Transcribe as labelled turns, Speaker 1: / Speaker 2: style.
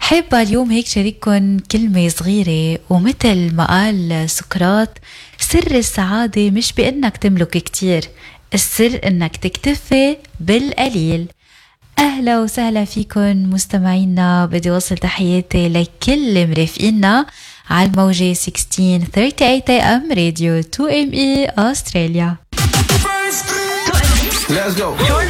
Speaker 1: حابة اليوم هيك شارككن كلمة صغيرة، ومثل ما قال سقراط: سر السعادة مش بأنك تملك كتير، السر انك تكتفي بالقليل. اهلا وسهلا فيكن مستمعينا، بدي وصل تحياتي لكل مرافقينا على الموجة 1638 AM راديو 2ME أستراليا.
Speaker 2: Let's go.